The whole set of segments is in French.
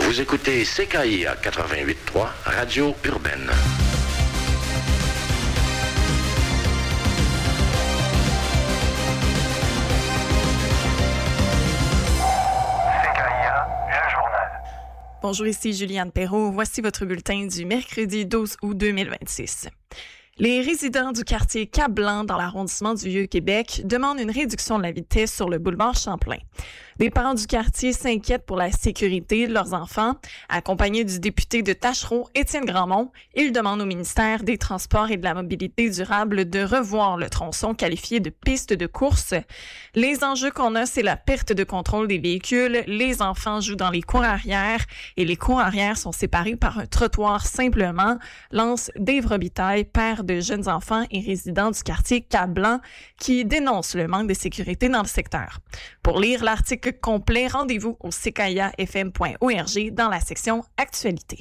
Vous écoutez CKIA 88.3, Radio Urbaine. CKIA, le journal. Bonjour, ici Juliane Perrault. Voici votre bulletin du mercredi 12 août 2026. Les résidents du quartier Cap-Blanc dans l'arrondissement du Vieux-Québec demandent une réduction de la vitesse sur le boulevard Champlain. Des parents du quartier s'inquiètent pour la sécurité de leurs enfants. Accompagnés du député de Tachereau, Étienne Grandmont, ils demandent au ministère des Transports et de la Mobilité durable de revoir le tronçon qualifié de piste de course. Les enjeux qu'on a, c'est la perte de contrôle des véhicules. Les enfants jouent dans les cours arrière et les cours arrière sont séparés par un trottoir simplement, lance Dave Robitaille, père de jeunes enfants et résidents du quartier Cap-Blanc, qui dénonce le manque de sécurité dans le secteur. Pour lire l'article complet, rendez-vous au ckiafm.org dans la section Actualité.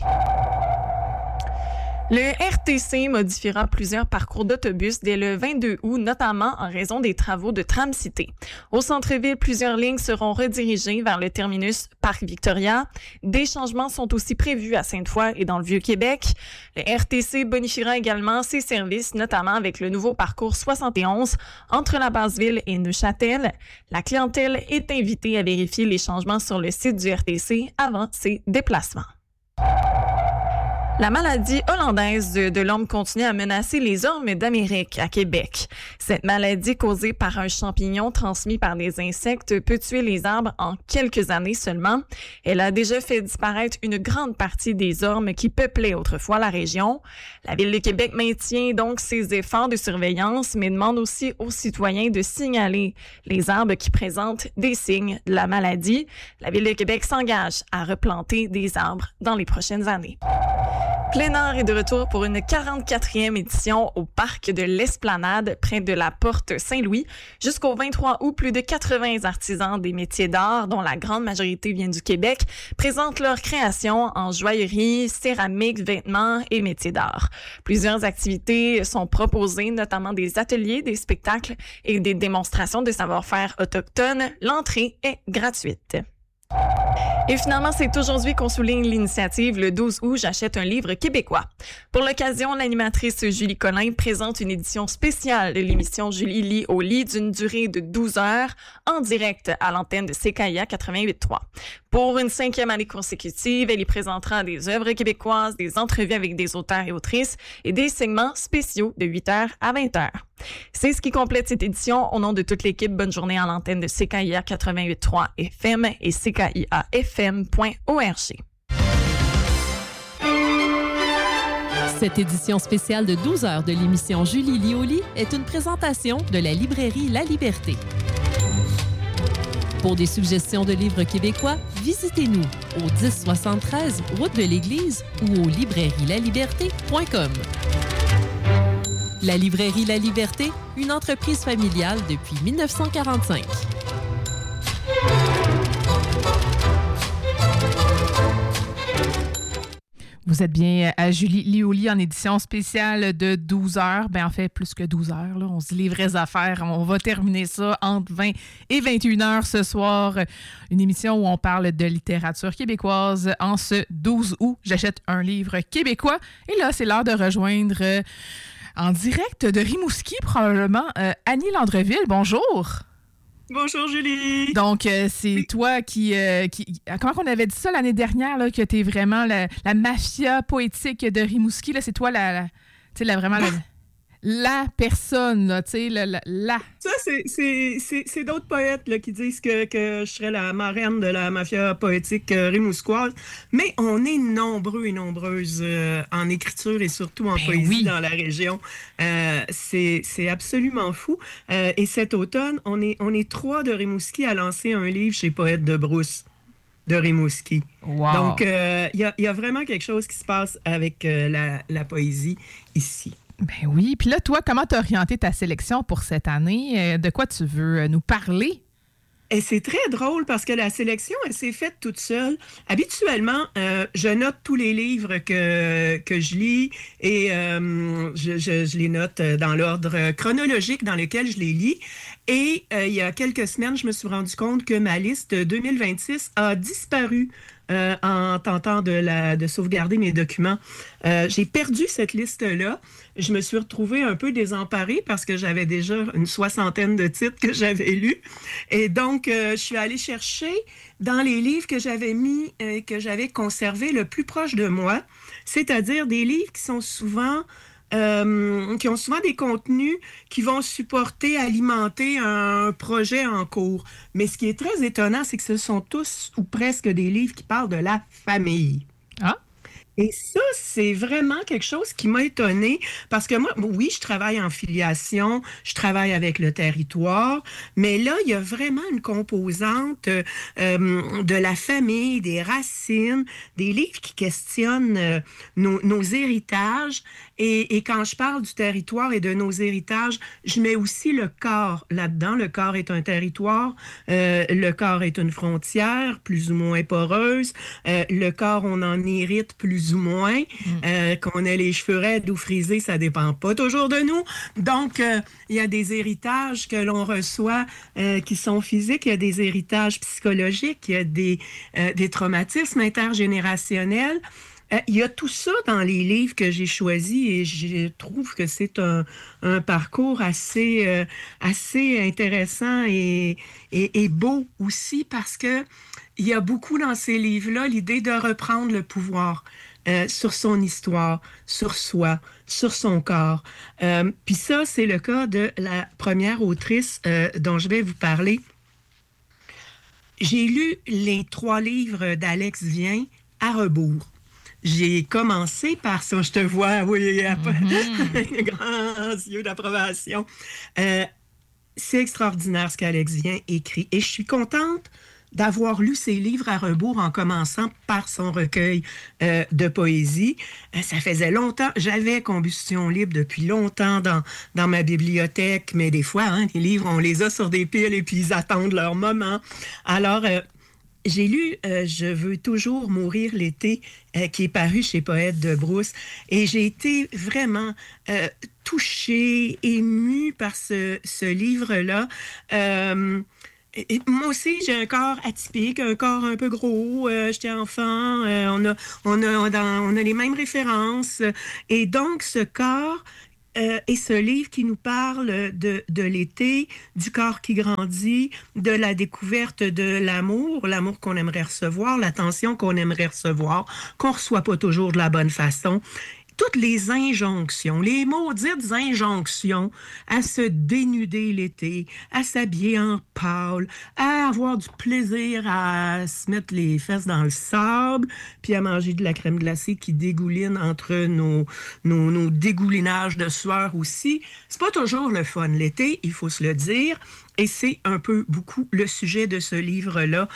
Le RTC modifiera plusieurs parcours d'autobus dès le 22 août, notamment en raison des travaux de Tram-Cité. Au centre-ville, plusieurs lignes seront redirigées vers le terminus Parc Victoria. Des changements sont aussi prévus à Sainte-Foy et dans le Vieux-Québec. Le RTC bonifiera également ses services, notamment avec le nouveau parcours 71 entre la Basse-Ville et Neuchâtel. La clientèle est invitée à vérifier les changements sur le site du RTC avant ses déplacements. La maladie hollandaise de l'homme continue à menacer les ormes d'Amérique à Québec. Cette maladie causée par un champignon transmis par des insectes peut tuer les arbres en quelques années seulement. Elle a déjà fait disparaître une grande partie des ormes qui peuplaient autrefois la région. La Ville de Québec maintient donc ses efforts de surveillance, mais demande aussi aux citoyens de signaler les arbres qui présentent des signes de la maladie. La Ville de Québec s'engage à replanter des arbres dans les prochaines années. Plein Air est de retour pour une 44e édition au parc de l'Esplanade, près de la Porte Saint-Louis. Jusqu'au 23 août, plus de 80 artisans des métiers d'art, dont la grande majorité viennent du Québec, présentent leurs créations en joaillerie, céramique, vêtements et métiers d'art. Plusieurs activités sont proposées, notamment des ateliers, des spectacles et des démonstrations de savoir-faire autochtone. L'entrée est gratuite. Et finalement, c'est aujourd'hui qu'on souligne l'initiative Le 12 août, j'achète un livre québécois. Pour l'occasion, l'animatrice Julie Collin présente une édition spéciale de l'émission Julie lit au lit d'une durée de 12 heures en direct à l'antenne de CKIA 88.3. Pour une 5e année consécutive, elle y présentera des œuvres québécoises, des entrevues avec des auteurs et autrices et des segments spéciaux de 8h à 20h. C'est ce qui complète cette édition. Au nom de toute l'équipe, bonne journée à l'antenne de CKIA 88.3 FM et CKIAFM.org. Cette édition spéciale de 12 heures de l'émission Julie lit au lit est une présentation de la librairie La Liberté. Pour des suggestions de livres québécois, visitez-nous au 1073 route de l'Église ou au librairielaliberté.com. La librairie La Liberté, une entreprise familiale depuis 1945. Vous êtes bien à Julie lit au lit en édition spéciale de 12 heures. Ben en fait, plus que 12 heures. Là. On se dit les vraies affaires. On va terminer ça entre 20 et 21 heures ce soir. Une émission où on parle de littérature québécoise. En ce 12 août, j'achète un livre québécois. Et là, c'est l'heure de rejoindre en direct de Rimouski, probablement, Annie Landreville. Bonjour! Bonjour Julie. Donc, c'est toi qui comment on avait dit ça l'année dernière, là, que t'es vraiment la mafia poétique de Rimouski. Là, c'est toi vraiment la personne, là, tu sais, la. Ça, c'est d'autres poètes là, qui disent que je serais la marraine de la mafia poétique rimousquoise. Mais on est nombreux et nombreuses en écriture et surtout en poésie dans la région. C'est absolument fou. Et cet automne, on est 3 de Rimouski à lancer un livre chez Poète de Brousse de Rimouski. Wow. Donc, il y a vraiment quelque chose qui se passe avec la poésie ici. Ben oui. Puis là, toi, comment t'as orienté ta sélection pour cette année? De quoi tu veux nous parler? Et c'est très drôle parce que la sélection, elle s'est faite toute seule. Habituellement, je note tous les livres que je lis et je les note dans l'ordre chronologique dans lequel je les lis. Et il y a quelques semaines, je me suis rendu compte que ma liste 2026 a disparu en tentant de sauvegarder mes documents. J'ai perdu cette liste-là. Je me suis retrouvée un peu désemparée parce que j'avais déjà une 60aine de titres que j'avais lus. Et donc, je suis allée chercher dans les livres que j'avais mis, que j'avais conservés le plus proche de moi, c'est-à-dire des livres qui ont souvent des contenus qui vont supporter, alimenter un projet en cours. Mais ce qui est très étonnant, c'est que ce sont tous ou presque des livres qui parlent de la famille. Ah! Et ça, c'est vraiment quelque chose qui m'a étonnée parce que moi, oui, je travaille en filiation, je travaille avec le territoire, mais là, il y a vraiment une composante de la famille, des racines, des livres qui questionnent nos héritages. Et quand je parle du territoire et de nos héritages, je mets aussi le corps là-dedans. Le corps est un territoire, le corps est une frontière plus ou moins poreuse. Le corps, on en hérite plus ou moins. Qu'on ait les cheveux raides ou frisés, ça dépend pas toujours de nous. Donc, il y a des héritages que l'on reçoit qui sont physiques, il y a des héritages psychologiques, il y a des traumatismes intergénérationnels. Il y a tout ça dans les livres que j'ai choisis et je trouve que c'est un parcours assez intéressant et beau aussi parce que il y a beaucoup dans ces livres-là l'idée de reprendre le pouvoir sur son histoire, sur soi, sur son corps. Puis ça, c'est le cas de la première autrice dont je vais vous parler. J'ai lu les 3 livres d'Alex Vien à rebours. J'ai commencé par ça, je te vois, oui, grands yeux d'approbation. C'est extraordinaire ce qu'Alex Vien écrit. Et je suis contente d'avoir lu ses livres à rebours en commençant par son recueil de poésie. Ça faisait longtemps, j'avais Combustion libre depuis longtemps dans ma bibliothèque, mais des fois, les livres, on les a sur des piles et puis ils attendent leur moment. Alors, j'ai lu Je veux toujours mourir l'été, qui est paru chez Poète de Brousse, et j'ai été vraiment touchée, émue par ce livre-là. Et moi aussi, j'ai un corps atypique, un corps un peu gros. J'étais enfant, on a les mêmes références. Et donc, ce corps et ce livre qui nous parle de l'été, du corps qui grandit, de la découverte de l'amour qu'on aimerait recevoir, l'attention qu'on aimerait recevoir, qu'on ne reçoit pas toujours de la bonne façon. Toutes les injonctions, les maudites injonctions à se dénuder l'été, à s'habiller en pâle, à avoir du plaisir à se mettre les fesses dans le sable, puis à manger de la crème glacée qui dégouline entre nos dégoulinages de sueur aussi. C'est pas toujours le fun l'été, il faut se le dire. Et c'est un peu beaucoup le sujet de ce livre-là.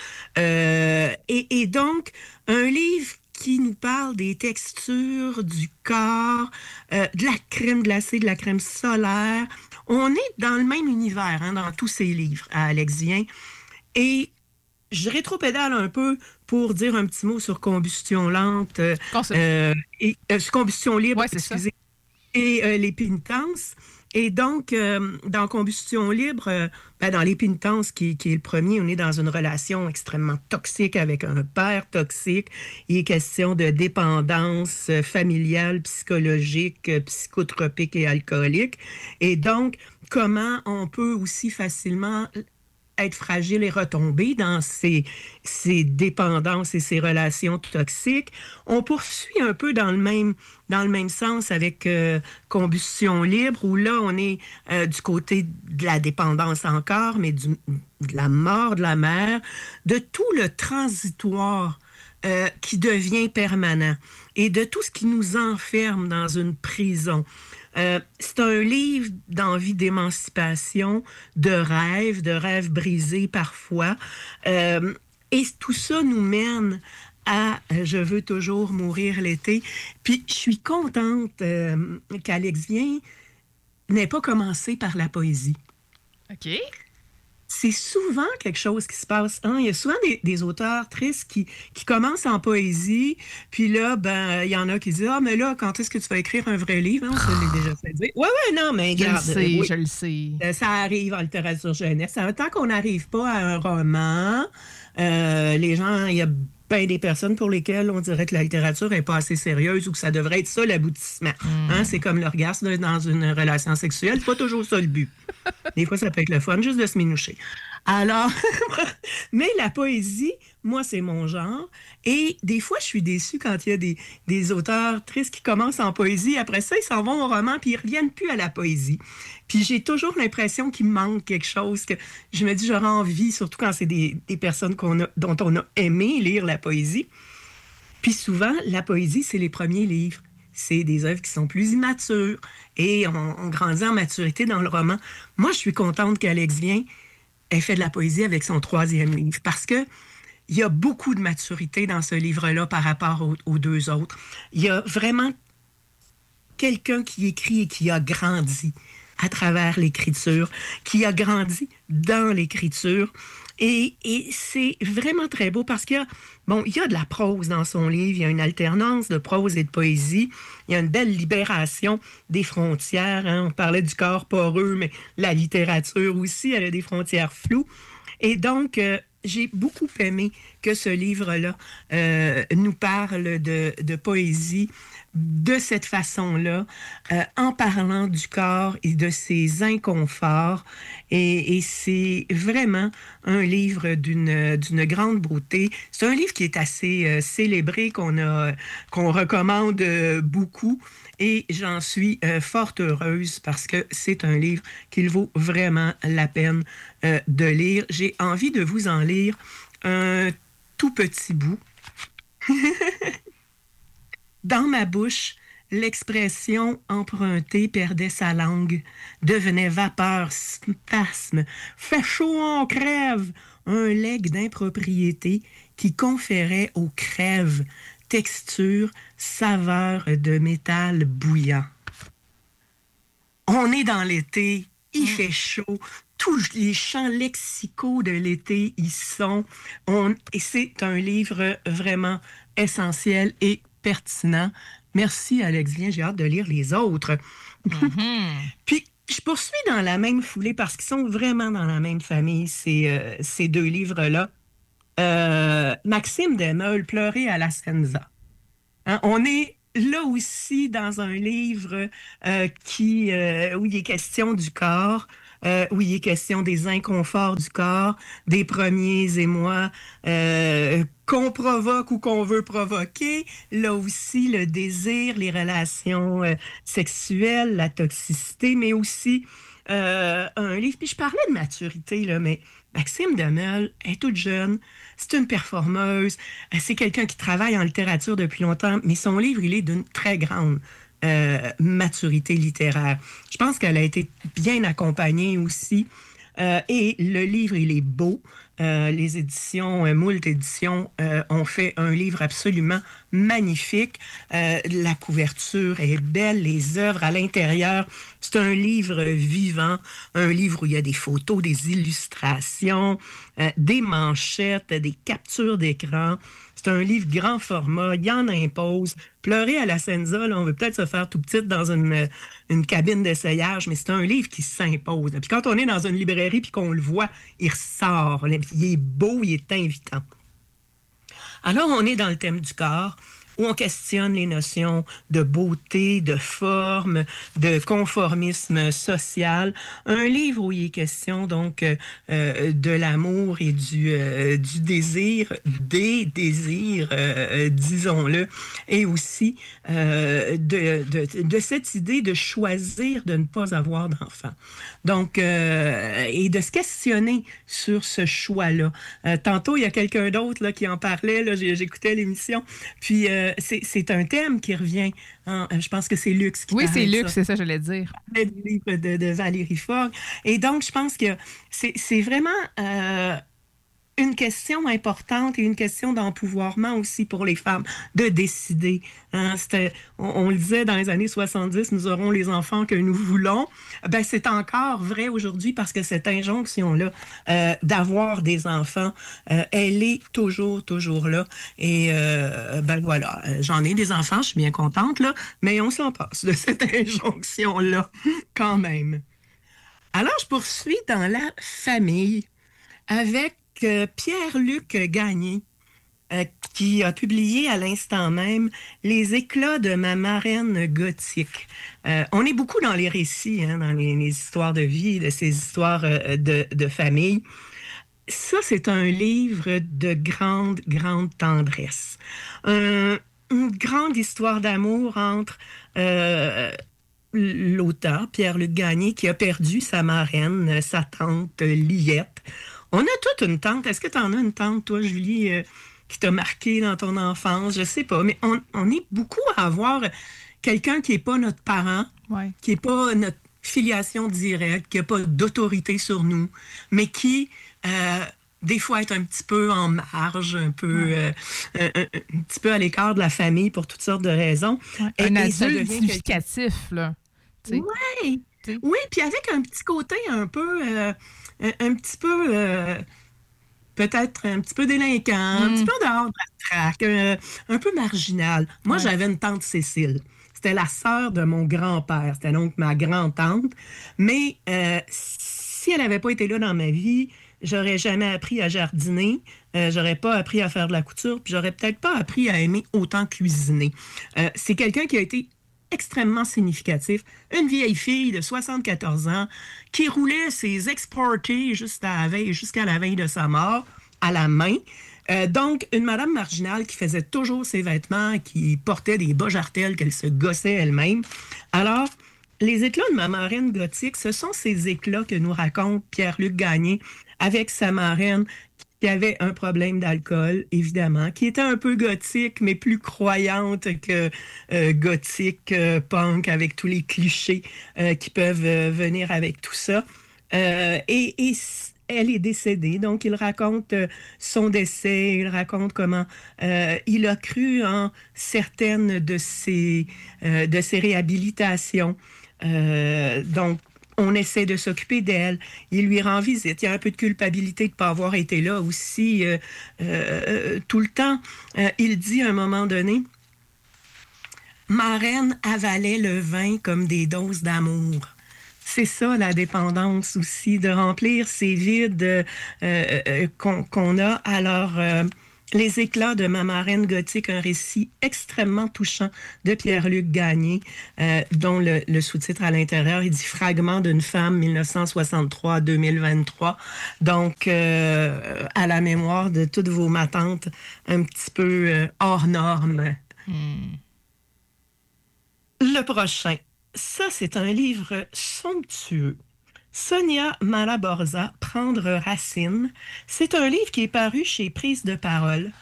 Et donc, un livre qui nous parle des textures du corps, de la crème glacée, de la crème solaire. On est dans le même univers dans tous ces livres à Alex Vien. Et je rétropédale un peu pour dire un petit mot sur Combustion lente, Combustion libre, excusez, et Les pénitences. Et donc, dans Combustion libre, dans Les pénitences, qui est le premier, on est dans une relation extrêmement toxique avec un père toxique. Il est question de dépendance familiale, psychologique, psychotropique et alcoolique. Et donc, comment on peut aussi facilement être fragile et retomber dans ces dépendances et ces relations toxiques. On poursuit un peu dans le même sens avec Combustion libre, où là, on est du côté de la dépendance encore, mais de la mort de la mère, de tout le transitoire qui devient permanent et de tout ce qui nous enferme dans une prison. C'est un livre d'envie d'émancipation, de rêves brisés parfois. Et tout ça nous mène à « Je veux toujours mourir l'été ». Puis je suis contente qu'Alex Vien n'ait pas commencé par la poésie. OK. C'est souvent quelque chose qui se passe. Il y a souvent des auteurs tristes qui commencent en poésie, puis là, il y en a qui disent « Ah, mais là, quand est-ce que tu vas écrire un vrai livre? » Je l'ai déjà fait dire. Ouais, non, mais regarde. Je le sais. Ça arrive en littérature jeunesse. Tant qu'on n'arrive pas à un roman, les gens, il y a bien des personnes pour lesquelles on dirait que la littérature n'est pas assez sérieuse ou que ça devrait être ça l'aboutissement. Hein? C'est comme l'orgasme dans une relation sexuelle. C'est pas toujours ça le but. Des fois, ça peut être le fun juste de se minoucher. Alors, mais la poésie, moi, c'est mon genre. Et des fois, je suis déçue quand il y a des auteurs tristes qui commencent en poésie. Après ça, ils s'en vont au roman, puis ils reviennent plus à la poésie. Puis j'ai toujours l'impression qu'il me manque quelque chose, que je me dis, j'aurais envie, surtout quand c'est des personnes dont on a aimé lire la poésie. Puis souvent, la poésie, c'est les premiers livres. C'est des œuvres qui sont plus immatures. Et on grandit en maturité dans le roman. Moi, je suis contente qu'Alex Vien ait fait de la poésie avec son 3e livre, parce que il y a beaucoup de maturité dans ce livre-là par rapport aux 2 autres. Il y a vraiment quelqu'un qui écrit et qui a grandi à travers l'écriture, qui a grandi dans l'écriture. Et c'est vraiment très beau parce qu'il y a de la prose dans son livre, il y a une alternance de prose et de poésie, il y a une belle libération des frontières. Hein? On parlait du corps poreux, mais la littérature aussi, elle a des frontières floues. Et donc, j'ai beaucoup aimé que ce livre-là nous parle de poésie de cette façon-là, en parlant du corps et de ses inconforts. Et c'est vraiment un livre d'une grande beauté. C'est un livre qui est assez célébré, qu'on recommande beaucoup. Et j'en suis fort heureuse parce que c'est un livre qu'il vaut vraiment la peine de lire. J'ai envie de vous en lire un tout petit bout. Dans ma bouche, l'expression empruntée perdait sa langue, devenait vapeur, spasme, fait chaud, on crève, un legs d'impropriété qui conférait aux crèves texture, saveur de métal bouillant. On est dans l'été, il fait chaud, tous les champs lexicaux de l'été y sont. Et c'est un livre vraiment essentiel et pertinent. Merci, Alex Vien. J'ai hâte de lire les autres. Puis, je poursuis dans la même foulée parce qu'ils sont vraiment dans la même famille, ces 2 livres-là. Maxime Demeule, Pleurer à la Senza. Hein, on est là aussi dans un livre où il est question du corps, où il est question des inconforts du corps, des premiers émois qu'on provoque ou qu'on veut provoquer. Là aussi, le désir, les relations sexuelles, la toxicité, mais aussi un livre. Puis je parlais de maturité, là, mais Maxime Demeule est toute jeune, c'est une performeuse, c'est quelqu'un qui travaille en littérature depuis longtemps, mais son livre, il est d'une très grande maturité littéraire. Je pense qu'elle a été bien accompagnée aussi. Et le livre, il est beau. Les éditions, Moult Éditions, ont fait un livre absolument magnifique. La couverture est belle, les œuvres à l'intérieur. C'est un livre vivant, un livre où il y a des photos, des illustrations, des manchettes, des captures d'écran. C'est un livre grand format, il y en impose. Pleurer à la Senza, là, on veut peut-être se faire tout petit dans une cabine d'essayage, mais c'est un livre qui s'impose. Puis quand on est dans une librairie puis qu'on le voit, il ressort. Il est beau, il est invitant. Alors, on est dans le thème du corps, où on questionne les notions de beauté, de forme, de conformisme social. Un livre où il est question donc de l'amour et du désir, des désirs, disons-le, et aussi de cette idée de choisir de ne pas avoir d'enfant. Donc, et de se questionner sur ce choix-là. Tantôt, il y a quelqu'un d'autre là, qui en parlait, là, j'écoutais l'émission, puis c'est un thème qui revient. Hein, je pense que c'est Lux qui Oui, parlait c'est de Lux, ça. c'est ça, je voulais dire. Le livre de Valérie Forgue. Et donc, je pense que c'est vraiment une question importante et une question d'empouvoirment aussi pour les femmes, de décider. Hein, on le disait dans les années 70, nous aurons les enfants que nous voulons. Ben, c'est encore vrai aujourd'hui parce que cette injonction-là d'avoir des enfants, elle est toujours là. Et ben voilà, j'en ai des enfants, je suis bien contente, là, mais on s'en passe de cette injonction-là quand même. Alors, je poursuis dans la famille avec Pierre-Luc Gagné. qui a publié à l'instant même Les éclats de ma marraine gothique. On est beaucoup dans les récits, hein, dans les histoires de vie, de ces histoires de famille. Ça, c'est un livre de grande, grande tendresse. Une grande histoire d'amour entre l'auteur, Pierre-Luc Gagné, qui a perdu sa marraine, sa tante Liette. On a toute une tante. Est-ce que tu en as une tante, toi, Julie, qui t'a marqué dans ton enfance? Je sais pas, mais on est beaucoup à avoir quelqu'un qui n'est pas notre parent, qui n'est pas notre filiation directe, qui n'a pas d'autorité sur nous, mais qui... des fois être un petit peu en marge, un petit peu à l'écart de la famille pour toutes sortes de raisons. Un adulte significatif, là. Oui, puis avec un petit côté un peu, peut-être un petit peu délinquant, un petit peu dehors de la traque, un peu marginal. Moi, j'avais une tante Cécile. C'était la sœur de mon grand-père. C'était donc ma grand-tante. Mais si elle n'avait pas été là dans ma vie, j'aurais jamais appris à jardiner, j'aurais pas appris à faire de la couture, puis j'aurais peut-être pas appris à aimer autant cuisiner. C'est quelqu'un qui a été extrêmement significatif. Une vieille fille de 74 ans qui roulait ses exportés jusqu'à la veille de sa mort à la main. Donc, une madame marginale qui faisait toujours ses vêtements, qui portait des bas jartelles qu'elle se gossait elle-même. Alors, les éclats de ma marraine gothique, ce sont ces éclats que nous raconte Pierre-Luc Gagné avec sa marraine qui avait un problème d'alcool, évidemment, qui était un peu gothique, mais plus croyante que gothique, punk, avec tous les clichés qui peuvent venir avec tout ça. Et elle est décédée, donc il raconte son décès, il raconte comment il a cru en certaines de ses réhabilitations. Donc, on essaie de s'occuper d'elle. Il lui rend visite. Il y a un peu de culpabilité de ne pas avoir été là aussi tout le temps. Il dit à un moment donné, « Ma reine avalait le vin comme des doses d'amour. » C'est ça, la dépendance aussi, de remplir ces vides qu'on a. Alors, Les éclats de ma marraine gothique, un récit extrêmement touchant de Pierre-Luc Gagné, dont le sous-titre à l'intérieur, il dit « Fragment d'une femme, 1963-2023 ». Donc, à la mémoire de toutes vos matantes, un petit peu hors norme. Le prochain, ça, c'est un livre somptueux. Sonia Malaborza, Prendre racine. C'est un livre qui est paru chez Prise de parole.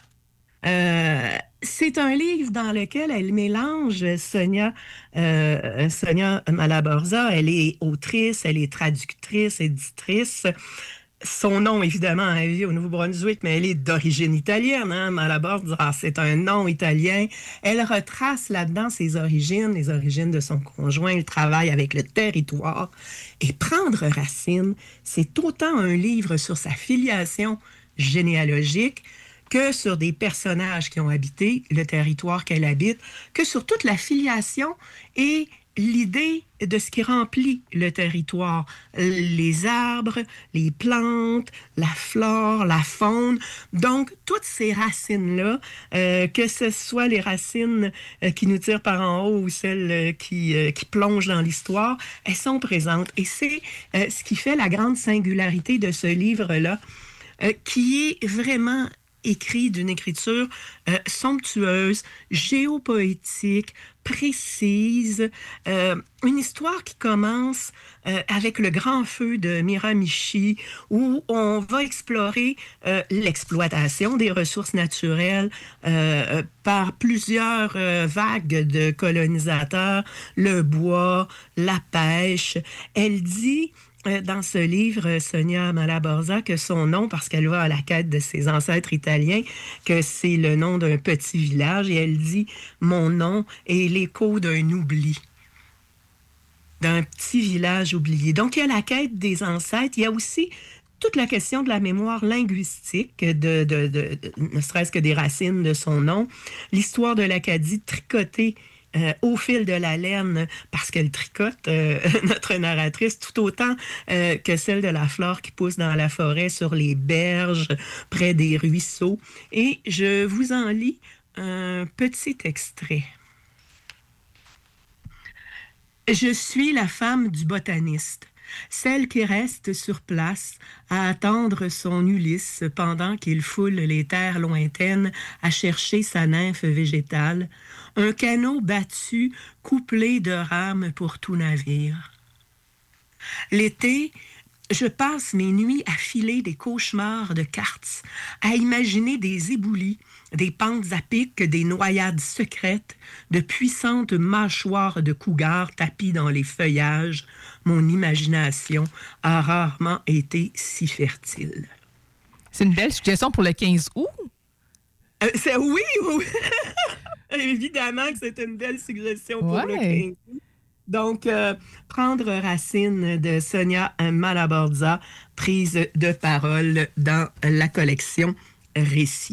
C'est un livre dans lequel elle mélange Sonia Malaborza. Elle est autrice, elle est traductrice, éditrice. Son nom, évidemment, elle vit au Nouveau-Brunswick, mais elle est d'origine italienne. Hein? Malaborza, c'est un nom italien. Elle retrace là-dedans ses origines, les origines de son conjoint, le travail avec le territoire. Et Prendre racine, c'est autant un livre sur sa filiation généalogique que sur des personnages qui ont habité le territoire qu'elle habite, que sur toute la filiation et l'idée de ce qui remplit le territoire, les arbres, les plantes, la flore, la faune. Donc, toutes ces racines-là, que ce soit les racines qui nous tirent par en haut ou celles qui plongent dans l'histoire, elles sont présentes. Et c'est ce qui fait la grande singularité de ce livre-là, qui est vraiment écrit d'une écriture somptueuse, géopoétique, précise, une histoire qui commence avec le grand feu de Miramichi, où on va explorer l'exploitation des ressources naturelles par plusieurs vagues de colonisateurs, le bois, la pêche. Elle dit dans ce livre, Sonia Malaborza, que son nom, parce qu'elle va à la quête de ses ancêtres italiens, que c'est le nom d'un petit village, et elle dit « Mon nom est l'écho d'un oubli ». D'un petit village oublié. Donc, il y a la quête des ancêtres. Il y a aussi toute la question de la mémoire linguistique, ne serait-ce que des racines de son nom. L'histoire de l'Acadie tricotée au fil de la laine, parce qu'elle tricote, notre narratrice, tout autant que celle de la flore qui pousse dans la forêt, sur les berges, près des ruisseaux. Et je vous en lis un petit extrait. Je suis la femme du botaniste, celle qui reste sur place à attendre son Ulysse pendant qu'il foule les terres lointaines à chercher sa nymphe végétale, un canot battu couplé de rames pour tout navire. L'été, je passe mes nuits à filer des cauchemars de cartes, à imaginer des éboulis, des pentes à pic, des noyades secrètes, de puissantes mâchoires de cougars tapies dans les feuillages. Mon imagination a rarement été si fertile. C'est une belle suggestion pour le 15 août. Oui. Évidemment que c'est une belle suggestion pour le 15 août. Donc, Prendre racine de Sonia Malaborza, prise de parole dans la collection Récits.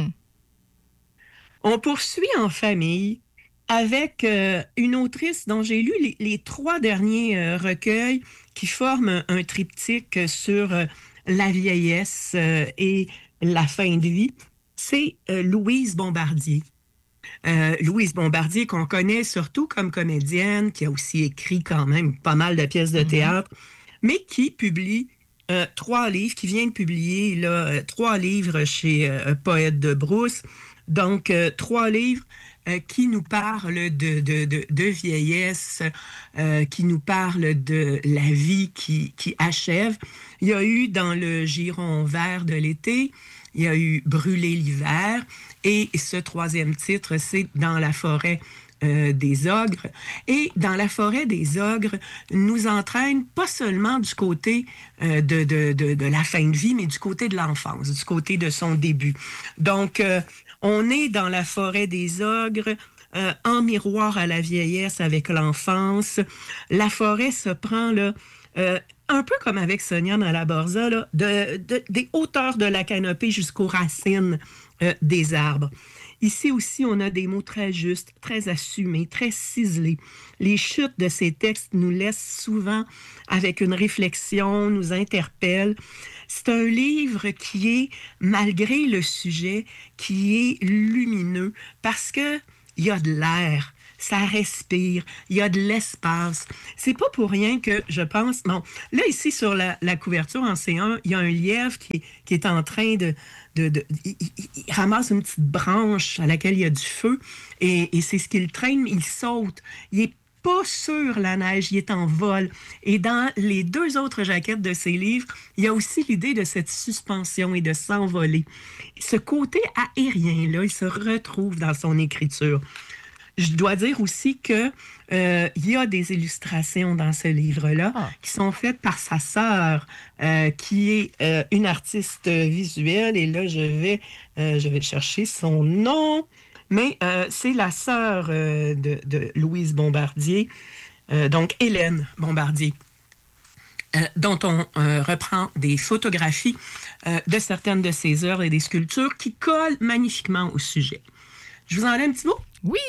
On poursuit en famille avec une autrice dont j'ai lu les 3 derniers recueils qui forment un triptyque sur la vieillesse et la fin de vie. C'est Louise Bombardier. Louise Bombardier, qu'on connaît surtout comme comédienne, qui a aussi écrit quand même pas mal de pièces de théâtre, mais qui publie 3 livres, qui vient de publier là, 3 livres chez Poète de Brousse. Donc, 3 livres qui nous parlent de vieillesse, qui nous parlent de la vie qui achève. Il y a eu dans le giron vert de l'été, il y a eu Brûler l'hiver, et ce 3e titre, c'est Dans la forêt des ogres. Et Dans la forêt des ogres nous entraîne pas seulement du côté de la fin de vie, mais du côté de l'enfance, du côté de son début. Donc, on est dans la forêt des ogres, en miroir à la vieillesse avec l'enfance. La forêt se prend là, un peu comme avec Sonia Malaborza, là, des hauteurs de la canopée jusqu'aux racines des arbres. Ici aussi, on a des mots très justes, très assumés, très ciselés. Les chutes de ces textes nous laissent souvent avec une réflexion, nous interpellent. C'est un livre qui est, malgré le sujet, qui est lumineux parce que il y a de l'air, ça respire, il y a de l'espace. C'est pas pour rien que je pense... Bon, là, ici, sur la couverture en C1, il y a un lièvre qui est en train il ramasse une petite branche à laquelle il y a du feu et c'est ce qu'il traîne, il saute. Il est pas sur la neige, il est en vol. Et dans les 2 autres jaquettes de ces livres, il y a aussi l'idée de cette suspension et de s'envoler. Ce côté aérien-là, il se retrouve dans son écriture. Je dois dire aussi que il y a des illustrations dans ce livre-là qui sont faites par sa sœur, qui est une artiste visuelle. Et là, je vais chercher son nom. Mais c'est la sœur de Louise Bombardier, donc Hélène Bombardier, dont on reprend des photographies de certaines de ses œuvres et des sculptures qui collent magnifiquement au sujet. Je vous en ai un petit mot? Oui!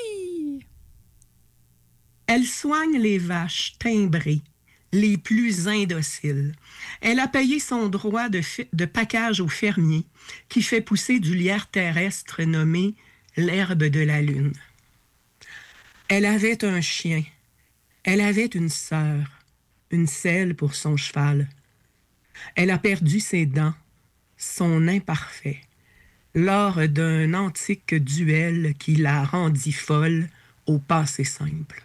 Elle soigne les vaches timbrées, les plus indociles. Elle a payé son droit de package au fermier qui fait pousser du lierre terrestre nommé l'herbe de la lune. Elle avait un chien. Elle avait une sœur, une selle pour son cheval. Elle a perdu ses dents, son imparfait, lors d'un antique duel qui la rendit folle au passé simple.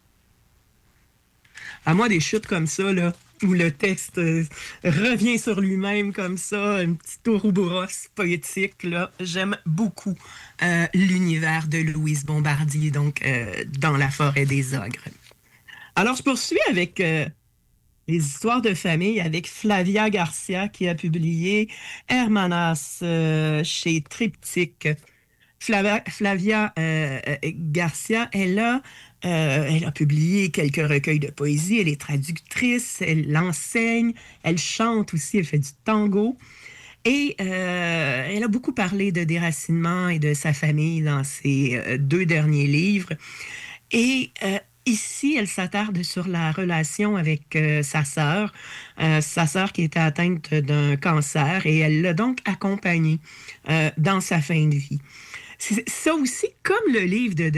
À moi, des chutes comme ça, là, où le texte revient sur lui-même comme ça, un petit ouroboros poétique, là, j'aime beaucoup l'univers de Louise Bombardier, donc Dans la forêt des ogres. Alors, je poursuis avec les histoires de famille avec Flavia Garcia, qui a publié Hermanas chez Triptyque. Flavia Garcia, elle a publié quelques recueils de poésie, elle est traductrice, elle enseigne, elle chante aussi, elle fait du tango. Et elle a beaucoup parlé de déracinement et de sa famille dans ses 2 derniers livres. Et ici, elle s'attarde sur la relation avec sa sœur qui était atteinte d'un cancer, et elle l'a donc accompagnée dans sa fin de vie. C'est ça aussi, comme le livre de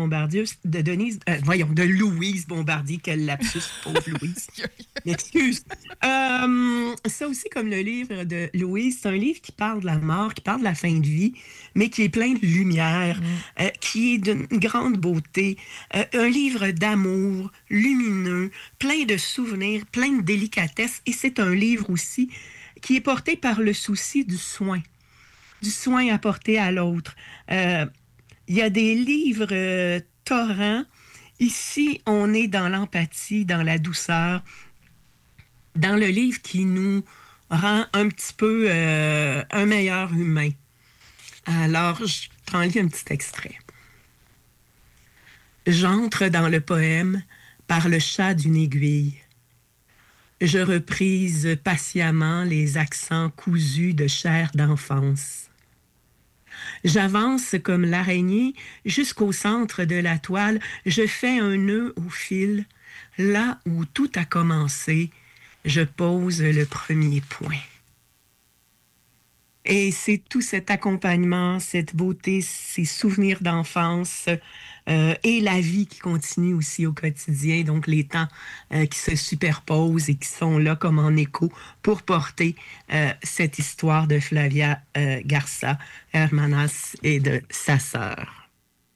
de Louise Bombardier, quel lapsus, pauvre Louise. Excuse. Ça aussi, comme le livre de Louise, c'est un livre qui parle de la mort, qui parle de la fin de vie, mais qui est plein de lumière, qui est d'une grande beauté. Un livre d'amour, lumineux, plein de souvenirs, plein de délicatesse. Et c'est un livre aussi qui est porté par le souci du soin apporté à l'autre. Il y a des livres torrents. Ici, on est dans l'empathie, dans la douceur, dans le livre qui nous rend un petit peu un meilleur humain. Alors, je t'en lis un petit extrait. J'entre dans le poème par le chat d'une aiguille. Je reprise patiemment les accents cousus de chair d'enfance. J'avance comme l'araignée jusqu'au centre de la toile. Je fais un nœud au fil. Là où tout a commencé, je pose le premier point. Et c'est tout cet accompagnement, cette beauté, ces souvenirs d'enfance et la vie qui continue aussi au quotidien, donc les temps qui se superposent et qui sont là comme en écho pour porter cette histoire de Flavia Garza Hermanas et de sa sœur.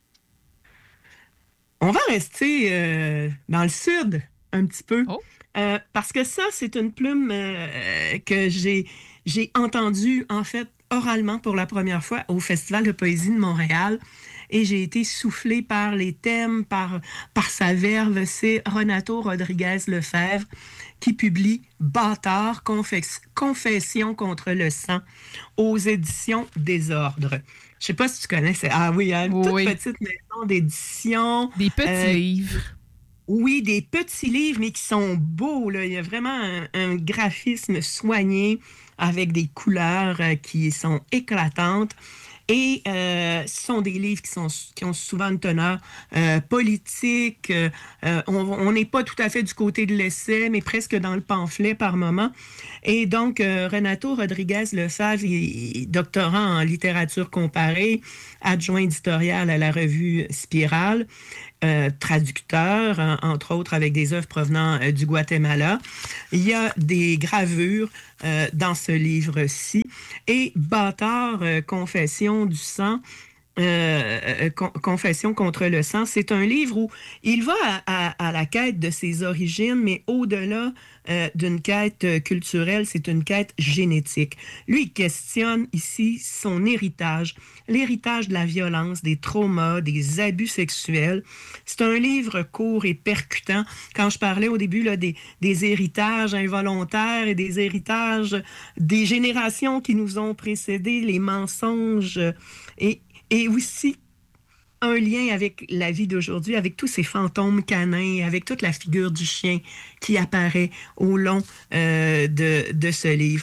On va rester dans le sud un petit peu, parce que ça, c'est une plume que j'ai entendue, en fait, oralement pour la première fois au Festival de poésie de Montréal. Et j'ai été soufflée par les thèmes, par sa verve. C'est Renato Rodriguez-Lefebvre qui publie « Bâtard, confession contre le sang » aux éditions Désordre. Je ne sais pas si tu connais. Ah oui, hein, une toute petite maison d'édition. Des petits livres. Oui, des petits livres, mais qui sont beaux, là. Il y a vraiment un graphisme soigné avec des couleurs qui sont éclatantes. Et ce sont des livres qui ont souvent une teneur politique. On n'est pas tout à fait du côté de l'essai, mais presque dans le pamphlet par moment. Et donc, Renato Rodriguez-Lefebvre est doctorant en littérature comparée, adjoint éditorial à la revue Spirale, traducteur, entre autres avec des œuvres provenant du Guatemala. Il y a des gravures dans ce livre-ci. Et Bâtard, confession du sang, confession contre le sang, c'est un livre où il va à la quête de ses origines, mais au-delà d'une quête culturelle, c'est une quête génétique. Lui, il questionne ici son héritage, l'héritage de la violence, des traumas, des abus sexuels. C'est un livre court et percutant. Quand je parlais au début là, des héritages involontaires et des héritages des générations qui nous ont précédés, les mensonges et aussi un lien avec la vie d'aujourd'hui, avec tous ces fantômes canins, avec toute la figure du chien qui apparaît au long de ce livre.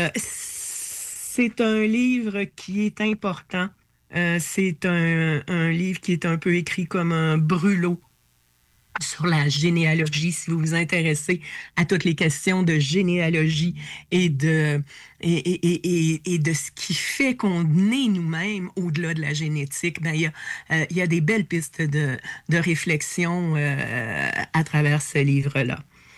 C'est un livre qui est important. C'est un livre qui est un peu écrit comme un brûlot sur la généalogie, si vous vous intéressez à toutes les questions de généalogie et de ce qui fait qu'on est nous-mêmes au-delà de la génétique. Ben, il y a des belles pistes de réflexion à travers ce livre-là.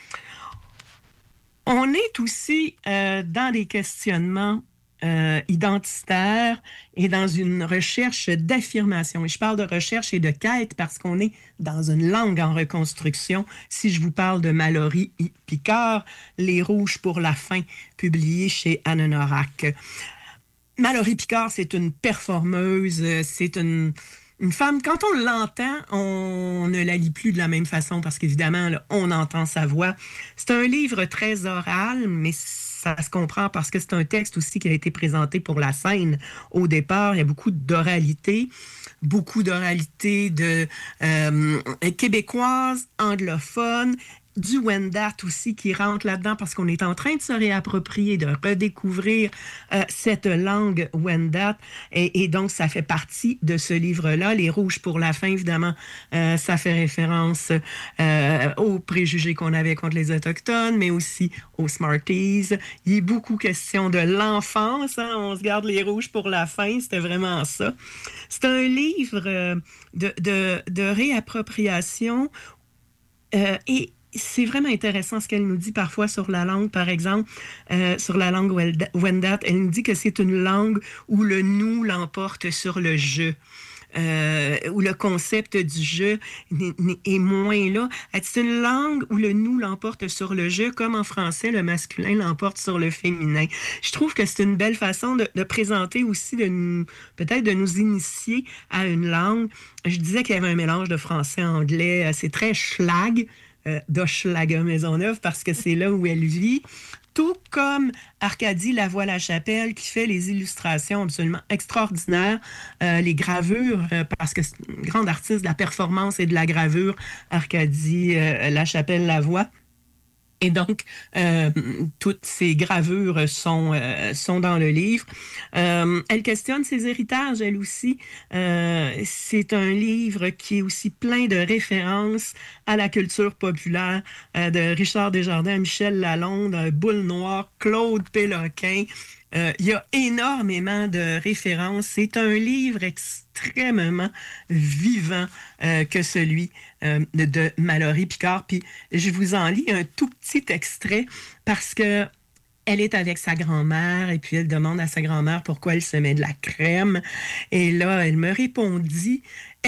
On est aussi dans des questionnements identitaire et dans une recherche d'affirmation. Et je parle de recherche et de quête parce qu'on est dans une langue en reconstruction. Si je vous parle de Mallory Picard, Les Rouges pour la fin, publié chez Annonorak. Mallory Picard, c'est une performeuse, c'est une femme, quand on l'entend, on ne la lit plus de la même façon parce qu'évidemment, là, on entend sa voix. C'est un livre très oral, mais ça se comprend parce que c'est un texte aussi qui a été présenté pour la scène au départ. Il y a beaucoup d'oralité québécoise, anglophone du Wendat aussi qui rentre là-dedans parce qu'on est en train de se réapproprier, de redécouvrir cette langue Wendat. Et donc, ça fait partie de ce livre-là. Les Rouges pour la fin, évidemment, ça fait référence aux préjugés qu'on avait contre les Autochtones, mais aussi aux Smarties. Il est beaucoup question de l'enfance. Hein? On se garde les Rouges pour la fin. C'était vraiment ça. C'est un livre de réappropriation et c'est vraiment intéressant ce qu'elle nous dit parfois sur la langue, par exemple, sur la langue Wendat. Elle nous dit que c'est une langue où le nous l'emporte sur le je. Où le concept du je est moins là. C'est une langue où le nous l'emporte sur le je, comme en français, le masculin l'emporte sur le féminin. Je trouve que c'est une belle façon de présenter aussi, peut-être de nous initier à une langue. Je disais qu'il y avait un mélange de français-anglais. C'est très schlag, d'Hochelaga Maisonneuve, parce que c'est là où elle vit. Tout comme Arcadie Lavoie-Lachapelle, qui fait les illustrations absolument extraordinaires, les gravures, parce que c'est une grande artiste de la performance et de la gravure, Arcadie Lachapelle-Lavoie. Et donc, toutes ces gravures sont dans le livre. Elle questionne ses héritages, elle aussi. C'est un livre qui est aussi plein de références à la culture populaire, de Richard Desjardins, Michel Lalonde, Boule Noire, Claude Péloquin. Il y a énormément de références. C'est un livre extrêmement vivant que celui de Malory Picard. Puis je vous en lis un tout petit extrait parce que elle est avec sa grand-mère et puis elle demande à sa grand-mère pourquoi elle se met de la crème. Et là, elle m'a répondu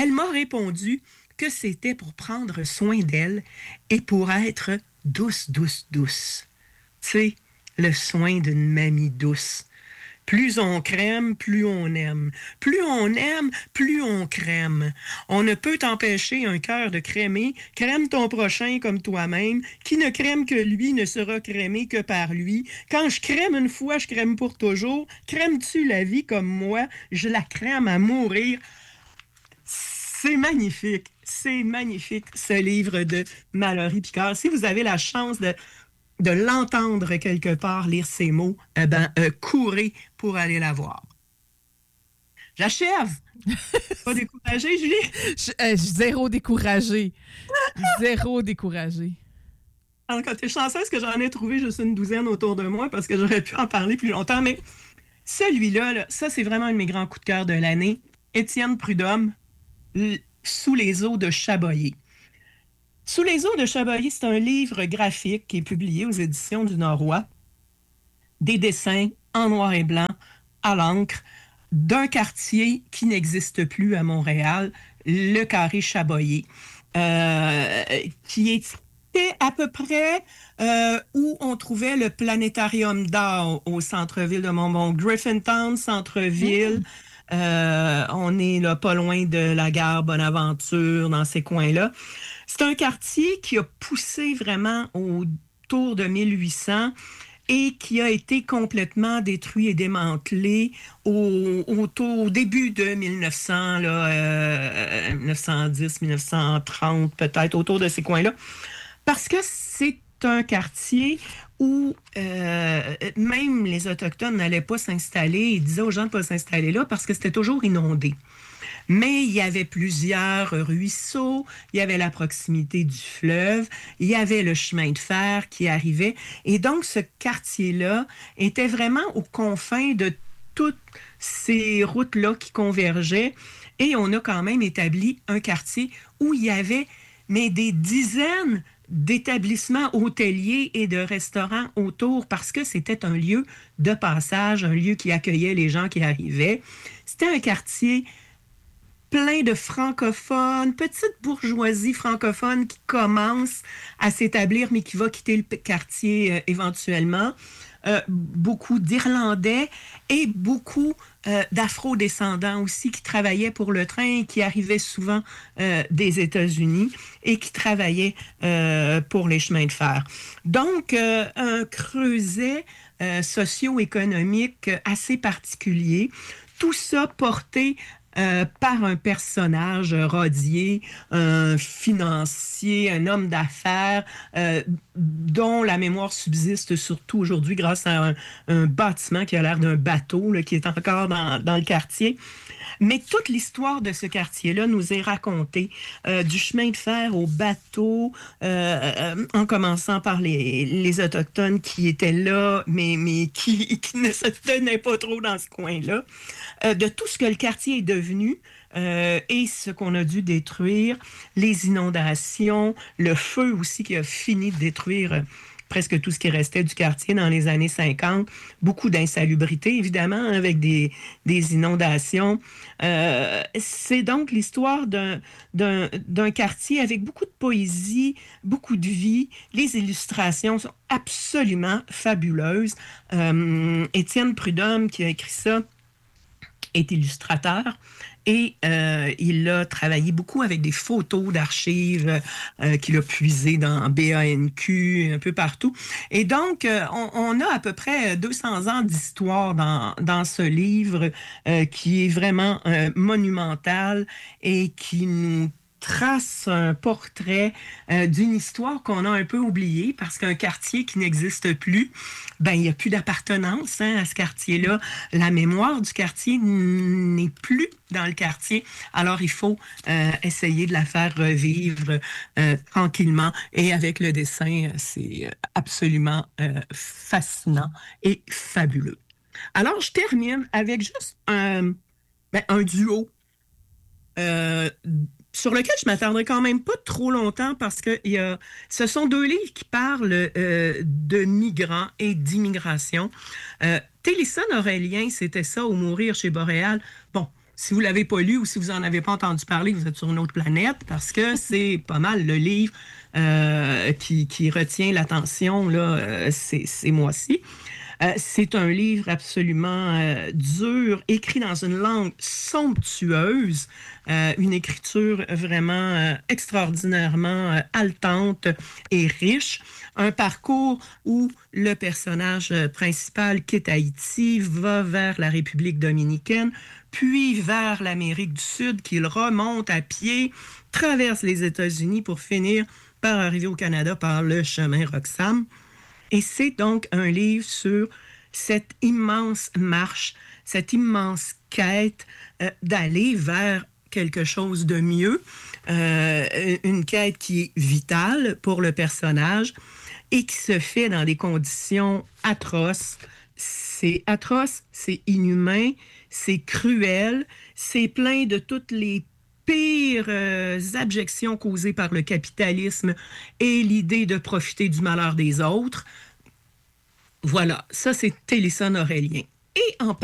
que c'était pour prendre soin d'elle et pour être douce, douce, douce. Tu sais, le soin d'une mamie douce. Plus on crème, plus on aime. Plus on aime, plus on crème. On ne peut t'empêcher un cœur de crémer. Crème ton prochain comme toi-même. Qui ne crème que lui ne sera crémé que par lui. Quand je crème une fois, je crème pour toujours. Crèmes-tu la vie comme moi? Je la crème à mourir. C'est magnifique. C'est magnifique, ce livre de Malory Picard. Si vous avez la chance de l'entendre quelque part lire ces mots, courez pour aller la voir. J'achève! Pas découragée, Julie? Zéro découragé. Zéro découragé. Alors, t'es chanceuse que j'en ai trouvé juste une douzaine autour de moi parce que j'aurais pu en parler plus longtemps, mais celui-là, là, ça, c'est vraiment un de mes grands coups de cœur de l'année. Étienne Prudhomme, Sous les eaux de Chaboillé. Sous les eaux de Chaboillé, c'est un livre graphique qui est publié aux éditions du Noroît. Des dessins en noir et blanc, à l'encre, d'un quartier qui n'existe plus à Montréal, le Carré Chaboillé, qui était à peu près où on trouvait le planétarium d'art au centre-ville de Montmont. Griffintown, centre-ville. On est là, pas loin de la gare Bonaventure, dans ces coins-là. C'est un quartier qui a poussé vraiment autour de 1800 et qui a été complètement détruit et démantelé au début de 1900, 1910, 1930 peut-être, autour de ces coins-là. Parce que c'est un quartier où même les Autochtones n'allaient pas s'installer. Ils disaient aux gens de ne pas s'installer là parce que c'était toujours inondé. Mais il y avait plusieurs ruisseaux, il y avait la proximité du fleuve, il y avait le chemin de fer qui arrivait. Et donc, ce quartier-là était vraiment aux confins de toutes ces routes-là qui convergeaient. Et on a quand même établi un quartier où il y avait des dizaines d'établissements hôteliers et de restaurants autour parce que c'était un lieu de passage, un lieu qui accueillait les gens qui arrivaient. C'était un quartier plein de francophones, petite bourgeoisie francophone qui commence à s'établir, mais qui va quitter le quartier éventuellement. Beaucoup d'Irlandais et beaucoup d'Afro-descendants aussi qui travaillaient pour le train et qui arrivaient souvent des États-Unis et qui travaillaient pour les chemins de fer. Donc, un creuset socio-économique assez particulier. Tout ça porté par un personnage rodier, un financier, un homme d'affaires, dont la mémoire subsiste surtout aujourd'hui grâce à un bâtiment qui a l'air d'un bateau là, qui est encore dans le quartier. Mais toute l'histoire de ce quartier-là nous est racontée, du chemin de fer au bateau, en commençant par les Autochtones qui étaient là, mais qui ne se tenaient pas trop dans ce coin-là, de tout ce que le quartier est devenu et ce qu'on a dû détruire, les inondations, le feu aussi qui a fini de détruire presque tout ce qui restait du quartier dans les années 50. Beaucoup d'insalubrité, évidemment, avec des inondations. C'est donc l'histoire d'un quartier avec beaucoup de poésie, beaucoup de vie. Les illustrations sont absolument fabuleuses. Étienne Prudhomme, qui a écrit ça, est illustrateur. Et il a travaillé beaucoup avec des photos d'archives qu'il a puisées dans BANQ, un peu partout. Et donc, on a à peu près 200 ans d'histoire dans ce livre qui est vraiment monumental et qui nous trace un portrait d'une histoire qu'on a un peu oubliée parce qu'un quartier qui n'existe plus, il n'y a plus d'appartenance à ce quartier-là. La mémoire du quartier n'est plus dans le quartier. Alors, il faut essayer de la faire revivre tranquillement. Et avec le dessin, c'est absolument fascinant et fabuleux. Alors, je termine avec juste un duo sur lequel je ne m'attarderai quand même pas trop longtemps parce que ce sont deux livres qui parlent de migrants et d'immigration. Télisson-Aurélien, c'était ça, Au mourir chez Boréal. Bon, si vous ne l'avez pas lu ou si vous n'en avez pas entendu parler, vous êtes sur une autre planète parce que c'est pas mal le livre qui retient l'attention là, ces mois-ci. C'est un livre absolument dur, écrit dans une langue somptueuse, une écriture vraiment extraordinairement haletante et riche. Un parcours où le personnage principal quitte Haïti, va vers la République dominicaine, puis vers l'Amérique du Sud, qu'il remonte à pied, traverse les États-Unis pour finir par arriver au Canada par le chemin Roxham. Et c'est donc un livre sur cette immense marche, cette immense quête d'aller vers quelque chose de mieux, une quête qui est vitale pour le personnage et qui se fait dans des conditions atroces. C'est atroce, c'est inhumain, c'est cruel, c'est plein de toutes les pires abjections causées par le capitalisme et l'idée de profiter du malheur des autres. Voilà, ça c'est Télisson-Aurélien. Et en